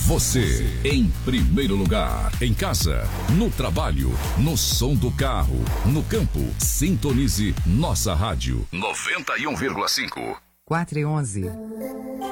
Você, em primeiro lugar. Em casa, no trabalho, no som do carro, no campo. Sintonize nossa rádio. 91,5. 4:11.